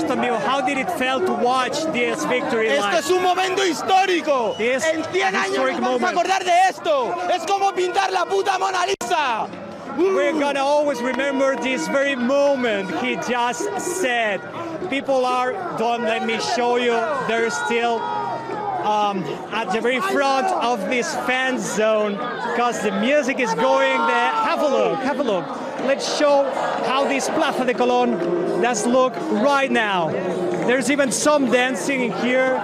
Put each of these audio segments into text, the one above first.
Cristo mío, how did it feel to watch this victory Esto live? es un momento histórico. This En 100 años historic nos vamos a moment. acordar de esto. Es como pintar la puta Mona Lisa. We're gonna always remember this very moment he just said. People are, don't let me show you, they're still at the very front of this fan zone because the music is going there. Have a look, have a look. Let's show how this Plaza de Colón does look right now. There's even some dancing in here.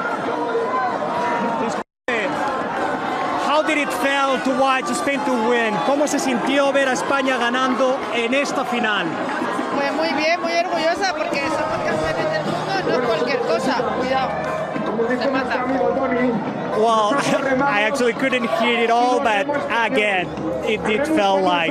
How did it feel to watch Spain to win? ¿Cómo se sintió ver a España ganando en esta final? Pues muy bien, muy orgullosa porque somos campeones del mundo, no es cualquier cosa. Cuidado, se mata. Well, I actually couldn't hear it all, but again, it did feel like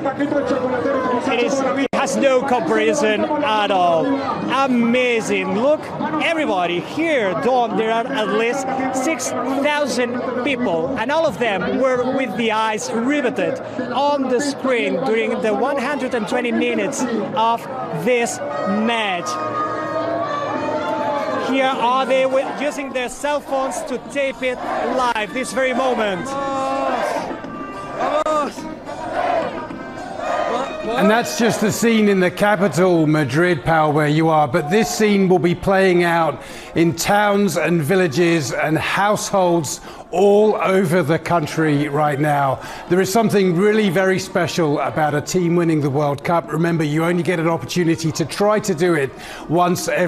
it has no comparison at all. Amazing. Look, everybody here, Dom, there are at least 6,000 people, and all of them were with the eyes riveted on the screen during the 120 minutes of this match. Here are they using their cell phones to tape it live this very moment. And that's just the scene in the capital, Madrid, Pal, where you are. But this scene will be playing out in towns and villages and households all over the country right now. There is something really very special about a team winning the World Cup. Remember, you only get an opportunity to try to do it once every